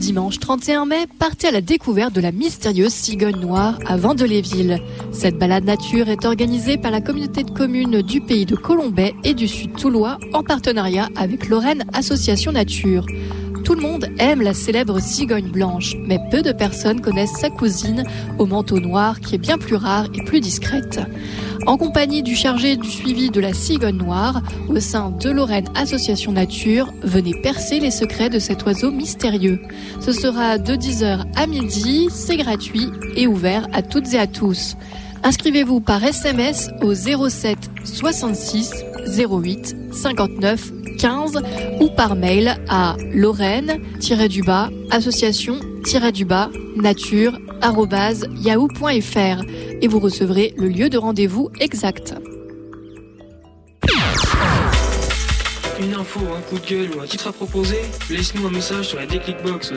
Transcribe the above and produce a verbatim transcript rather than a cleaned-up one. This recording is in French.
Dimanche trente et un mai, partez à la découverte de la mystérieuse cigogne noire à Vandeléville. Cette balade nature est organisée par la communauté de communes du pays de Colombais et du Sud Toulois en partenariat avec Lorraine Association Nature. Tout le monde aime la célèbre cigogne blanche, mais peu de personnes connaissent sa cousine au manteau noir qui est bien plus rare et plus discrète. En compagnie du chargé du suivi de la cigogne noire, au sein de Lorraine Association Nature, venez percer les secrets de cet oiseau mystérieux. Ce sera de dix heures à midi, c'est gratuit et ouvert à toutes et à tous. Inscrivez-vous par S M S au zéro sept soixante-six zéro huit cinquante-neuf quinze ou par mail à lorraine-du-bas association-du-bas nature arobase yahoo point fr et vous recevrez le lieu de rendez-vous exact. Une info, un coup de gueule ou un titre à proposer, laisse-nous un message sur la Déclic Box au